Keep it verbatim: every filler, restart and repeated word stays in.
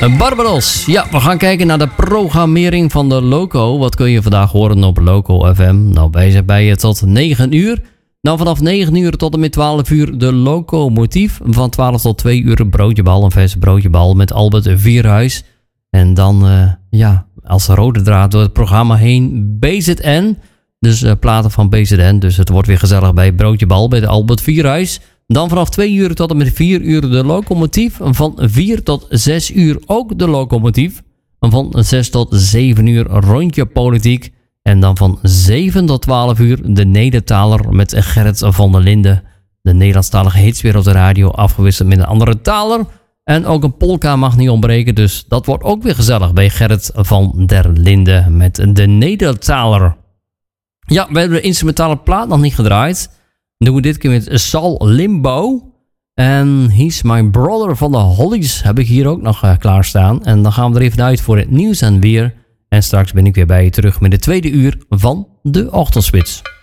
Barbados. Ja, we gaan kijken naar de programmering van de Loco. Wat kun je vandaag horen op Loco F M? Nou, wij zijn bij je tot negen uur. Nou, vanaf negen uur tot en met twaalf uur de Locomotief. Van twaalf tot twee uur broodjebal, een vers broodjebal met Albert Vierhuis. En dan, uh, ja, als rode draad door het programma heen B Z N. Dus uh, platen van B Z N. Dus het wordt weer gezellig bij broodjebal bij de Albert Vierhuis. Dan vanaf twee uur tot en met vier uur de Locomotief. Van vier tot zes uur ook de Locomotief. Van zes tot zeven uur rondje politiek. En dan van zeven tot twaalf uur de Nedertaler met Gerrit van der Linden. De Nederlandstalige hits weer op de radio, afgewisseld met een andere taler. En ook een polka mag niet ontbreken, dus dat wordt ook weer gezellig bij Gerrit van der Linden met de Nedertaler. Ja, we hebben de instrumentale plaat nog niet gedraaid. Dan doen we dit keer met Sal Limbo. En He's My Brother van de Hollies heb ik hier ook nog uh, klaarstaan. En dan gaan we er even uit voor het nieuws en weer. En straks ben ik weer bij je terug met de tweede uur van de Ochtendspits.